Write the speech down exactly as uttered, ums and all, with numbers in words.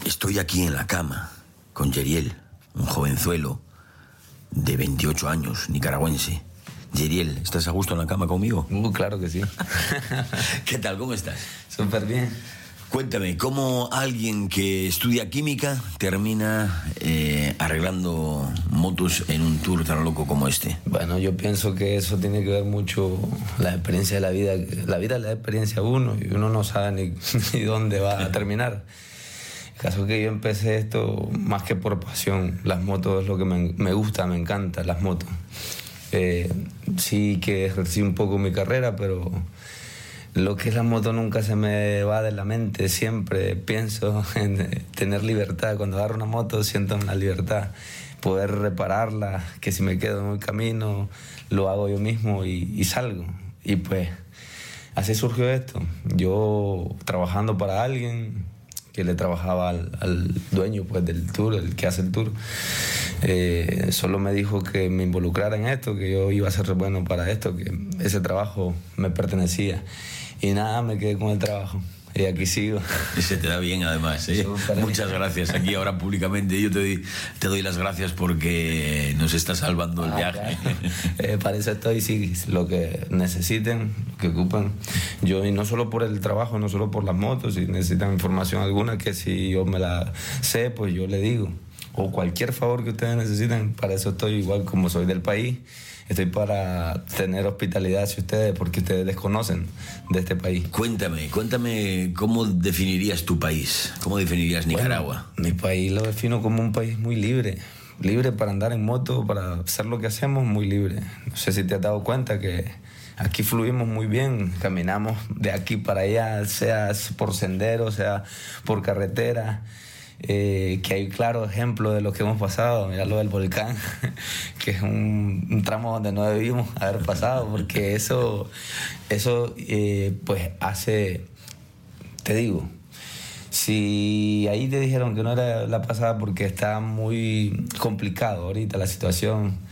Estoy aquí en la cama con Yeriel, un jovenzuelo de veintiocho años, nicaragüense. Yeriel, ¿estás a gusto en la cama conmigo? Uh, claro que sí. ¿Qué tal? ¿Cómo estás? Súper bien. Cuéntame, ¿cómo alguien que estudia química termina eh, arreglando motos en un tour tan loco como este? Bueno, yo pienso que eso tiene que ver mucho la experiencia de la vida. La vida le da experiencia a uno y uno no sabe ni, ni dónde va a terminar. El caso es que yo empecé esto más que por pasión. Las motos es lo que me, me gusta, me encanta, las motos. Eh, sí que ejercí un poco mi carrera, pero lo que es la moto nunca se me va de la mente. Siempre pienso en tener libertad. Cuando agarro una moto siento una libertad. Poder repararla, que si me quedo en el camino lo hago yo mismo y, y salgo. Y pues así surgió esto. Yo trabajando para alguien que le trabajaba al, al dueño pues, del tour, el que hace el tour, eh, solo me dijo que me involucrara en esto, que yo iba a ser bueno para esto, que ese trabajo me pertenecía. Y nada, me quedé con el trabajo. Y aquí sigo. Y se te da bien, además, ¿eh? Muchas gracias. Aquí ahora públicamente yo te doy, te doy las gracias porque nos está salvando el ah, viaje. Claro. Eh, para eso estoy, sí, lo que necesiten, lo que ocupen. Yo, y no solo por el trabajo, no solo por las motos, si necesitan información alguna, que si yo me la sé, pues yo le digo. O cualquier favor que ustedes necesiten, para eso estoy, igual como soy del país. Estoy para tener hospitalidad hacia ustedes porque ustedes desconocen de este país. Cuéntame, cuéntame cómo definirías tu país, cómo definirías Nicaragua. Bueno, mi país lo defino como un país muy libre, libre para andar en moto, para hacer lo que hacemos, muy libre. No sé si te has dado cuenta que aquí fluimos muy bien, caminamos de aquí para allá, sea por sendero, sea por carretera. Eh, que hay claro ejemplo de lo que hemos pasado. Mira lo del volcán, que es un, un tramo donde no debimos haber pasado, porque eso, eso eh, pues hace, te digo, si ahí te dijeron que no era la pasada porque está muy complicado ahorita la situación,